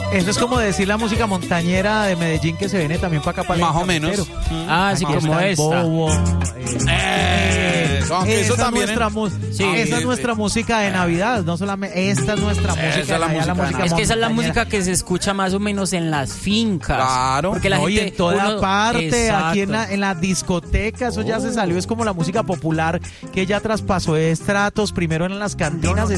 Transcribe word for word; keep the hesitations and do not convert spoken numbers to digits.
Eso es como decir la música montañera de Medellín que se viene también para acá para el Más o menos. cafetero. Ah, sí, Aquí como está el esta. bobo, eh, Eso, aunque eso esa también es nuestra, es- mu- Sí, esa es sí. nuestra música de Navidad, no solamente esta es nuestra Esa música, es la allá música de Navidad. Es que esa es la montañera. música que se escucha más o menos en las fincas. Claro. Porque la No, gente, y en toda uno- parte, Exacto. aquí en la, en la discoteca, eso ya se Oh. salió, es como la música popular que ya traspasó de estratos, primero eran las cantinas,